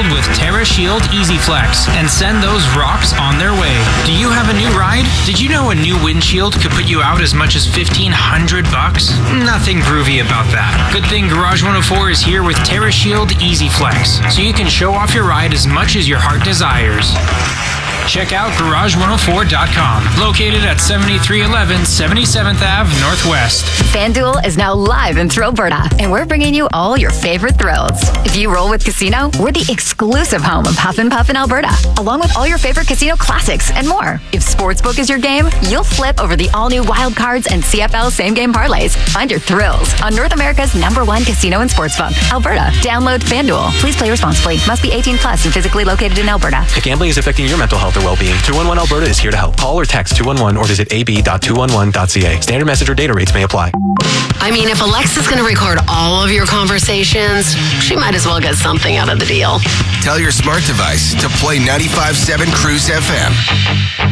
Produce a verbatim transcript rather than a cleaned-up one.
Shield with Terra Shield Easy Flex and send those rocks on their way. Do you have a new ride? Did you know a new windshield could put you out as much as fifteen hundred bucks? Nothing groovy about that. Good thing Garage one oh four is here with Terra Shield Easy Flex, so you can show off your ride as much as your heart desires. Check out garage one oh four dot com, located at seventy-three eleven seventy-seventh Avenue Northwest. FanDuel is now live in Thrillberta, and we're bringing you all your favorite thrills. If you roll with Casino, we're the exclusive home of Huff and Puff in Alberta, along with all your favorite casino classics and more. If Sportsbook is your game, you'll flip over the all-new Wild Cards and C F L same-game parlays. Find your thrills on North America's number one casino and sportsbook, Alberta. Download FanDuel. Please play responsibly. Must be eighteen plus and physically located in Alberta. If gambling is affecting your mental health or well-being, two one one Alberta is here to help. Call or text two one one or visit a b dot two one one dot c a. Standard message or data rates may apply. I mean, if Alexa's going to record all of your conversations, she might as well get something out of the deal. Tell your smart device to play ninety-five point seven Cruise F M.